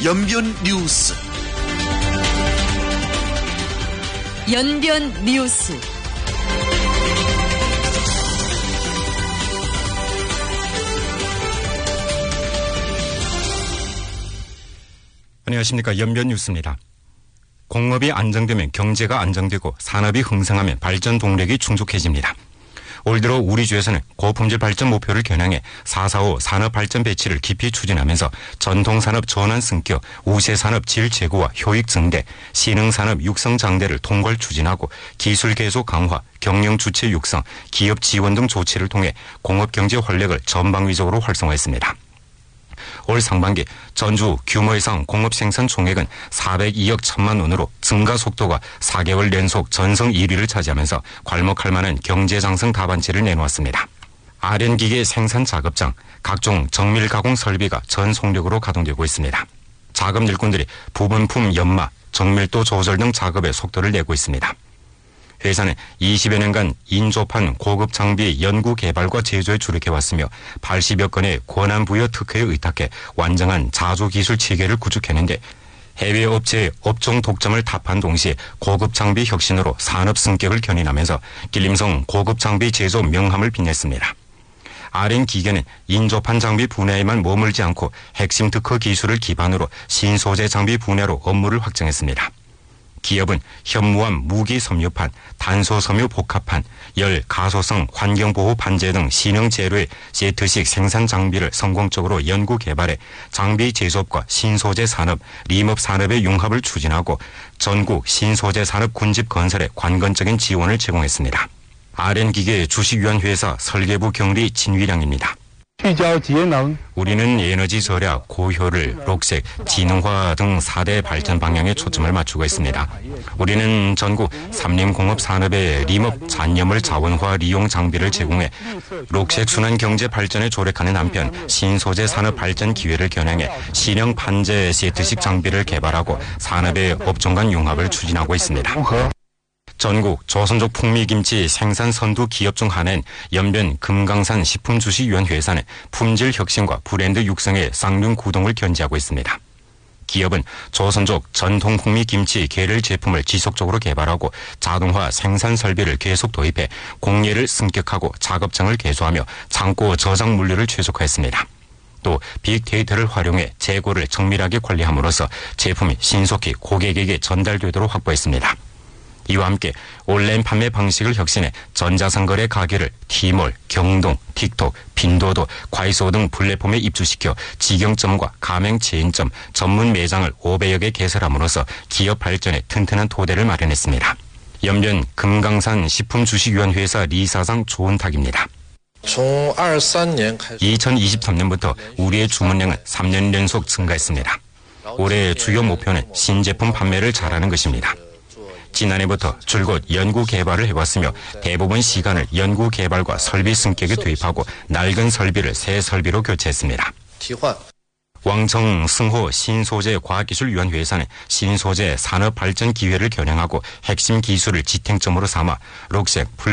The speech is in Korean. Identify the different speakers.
Speaker 1: 연변 뉴스.
Speaker 2: 연변 뉴스.
Speaker 3: 안녕하십니까. 연변 뉴스입니다. 공업이 안정되면 경제가 안정되고 산업이 흥성하면 발전 동력이 충족해집니다. 올 들어 우리 주에서는 고품질 발전 목표를 겨냥해 445 산업 발전 배치를 깊이 추진하면서 전통산업 전환 승격, 우세산업 질 제고와 효익 증대, 신흥산업 육성 장대를 통괄 추진하고 기술 개소 강화, 경영 주체 육성, 기업 지원 등 조치를 통해 공업 경제 활력을 전방위적으로 활성화했습니다. 올 상반기 전주 규모 이상 공업 생산 총액은 402억 1천만 원으로 증가 속도가 4개월 연속 전성 1위를 차지하면서 괄목할 만한 경제장성 답안지를 내놓았습니다. 아련기계 생산 작업장, 각종 정밀 가공 설비가 전 속력으로 가동되고 있습니다. 작업 일꾼들이 부분품 연마, 정밀도 조절 등 작업에 속도를 내고 있습니다. 회사는 20여 년간 인조판 고급 장비 연구 개발과 제조에 주력해왔으며 80여 건의 권한 부여 특허에 의탁해 완전한 자조 기술 체계를 구축했는데 해외 업체의 업종 독점을 답한 동시에 고급 장비 혁신으로 산업 승격을 견인하면서 길림성 고급 장비 제조 명함을 빛냈습니다. 아련 기계는 인조판 장비 분야에만 머물지 않고 핵심 특허 기술을 기반으로 신소재 장비 분야로 업무를 확장했습니다. 기업은 현무암 무기 섬유판, 단소 섬유 복합판, 열, 가소성, 환경보호 반재 등 신형 재료의 세트식 생산 장비를 성공적으로 연구 개발해 장비 제조업과 신소재 산업, 림업 산업의 융합을 추진하고 전국 신소재 산업 군집 건설에 관건적인 지원을 제공했습니다. 아련기계 주식위원회사 설계부 경리 진위량입니다. 우리는 에너지 절약, 고효율, 녹색, 지능화 등 4대 발전 방향에 초점을 맞추고 있습니다. 우리는 전국 삼림공업 산업의 림업 잔여물 자원화 리용 장비를 제공해 녹색 순환 경제 발전에 조력하는 한편 신소재 산업 발전 기회를 겨냥해 신형 판재 세트식 장비를 개발하고 산업의 업종 간 융합을 추진하고 있습니다. 전국 조선족 풍미김치 생산 선두 기업 중 하나인 연변 금강산 식품주식위원회사는 품질 혁신과 브랜드 육성에 쌍륜 구동을 견지하고 있습니다. 기업은 조선족 전통 풍미김치 계를 제품을 지속적으로 개발하고 자동화 생산 설비를 계속 도입해 공예를 승격하고 작업장을 개소하며 창고 저장 물류를 최적화했습니다. 또 빅데이터를 활용해 재고를 정밀하게 관리함으로써 제품이 신속히 고객에게 전달되도록 확보했습니다. 이와 함께 온라인 판매 방식을 혁신해 전자상거래 가게를 T몰, 경동, 틱톡, 핀도도, 과이소 등 플랫폼에 입주시켜 직영점과 가맹 체인점, 전문 매장을 500여 개 개설함으로써 기업 발전에 튼튼한 토대를 마련했습니다. 연변 금강산 식품주식위원회사 리사장 조은탁입니다. 2023년부터 우리의 주문량은 3년 연속 증가했습니다. 올해 주요 목표는 신제품 판매를 잘하는 것입니다. 지난해부터 줄곧 연구 개발을 해왔으며 대부분 시간을 연구 개발과 설비 승격에 투입하고 낡은 설비를 새 설비로 교체했습니다. 왕청 승호 신소재 과학기술위원회에서는 신소재 산업 발전 기회를 겨냥하고 핵심 기술을 지탱점으로 삼아 녹색